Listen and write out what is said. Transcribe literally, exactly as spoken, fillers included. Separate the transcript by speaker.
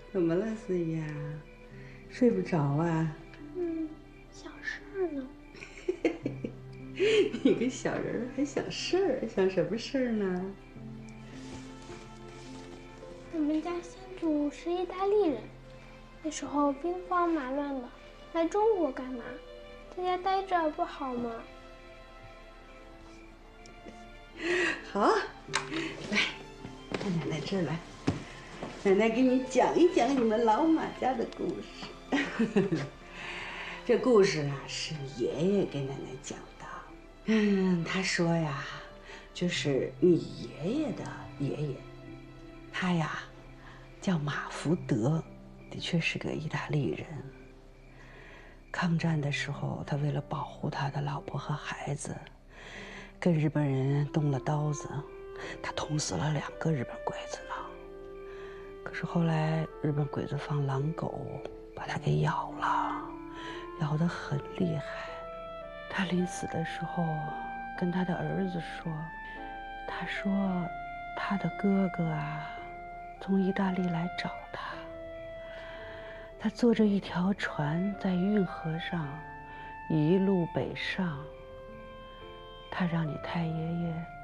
Speaker 1: 怎么了，思怡呀？睡不着啊？
Speaker 2: 嗯，想事儿呢。
Speaker 1: 你个小人儿还想事儿？想什么事儿呢？
Speaker 2: 我们家先祖是意大利人，那时候兵荒马乱的，来中国干嘛？在家待着不好吗？
Speaker 1: 好，来，到奶奶这儿来，奶奶给你讲一讲你们老马家的故事。这故事啊，是爷爷给奶奶讲的。嗯，他说呀，就是你爷爷的爷爷，他呀叫马福德，的确是个意大利人。抗战的时候，他为了保护他的老婆和孩子，跟日本人动了刀子，他捅死了两个日本鬼子呢。可是后来日本鬼子放狼狗，把他给咬了，咬得很厉害。他临死的时候跟他的儿子说，他说他的哥哥啊从意大利来找他，他坐着一条船在运河上一路北上，他让你太爷爷